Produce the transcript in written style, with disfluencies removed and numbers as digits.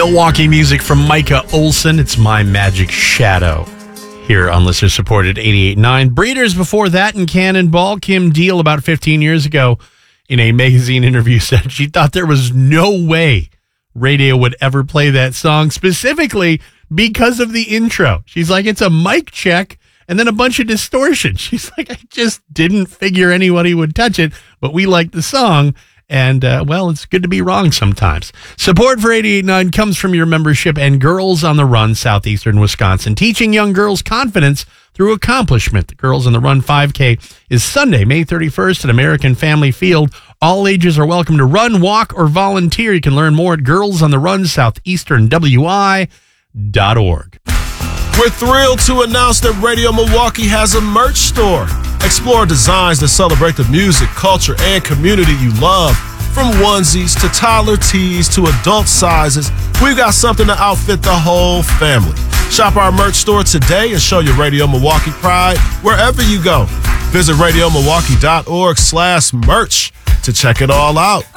Milwaukee music from Micah Olson. It's My Magic Shadow here on listener supported 88.9. Breeders before that in Cannonball. Kim Deal about 15 years ago in a magazine interview said she thought there was no way radio would ever play that song, specifically because of the intro. She's like, it's a mic check and then a bunch of distortion. She's like, I just didn't figure anybody would touch it, but we like the song. And, well, it's good to be wrong sometimes. Support for 88.9 comes from your membership and Girls on the Run, Southeastern Wisconsin, teaching young girls confidence through accomplishment. The Girls on the Run 5K is Sunday, May 31st at American Family Field. All ages are welcome to run, walk, or volunteer. You can learn more at Girls on the Run, SoutheasternWI.org. We're thrilled to announce that Radio Milwaukee has a merch store. Explore designs that celebrate the music, culture, and community you love. From onesies to toddler tees to adult sizes, we've got something to outfit the whole family. Shop our merch store today and show your Radio Milwaukee pride wherever you go. Visit RadioMilwaukee.org/merch to check it all out.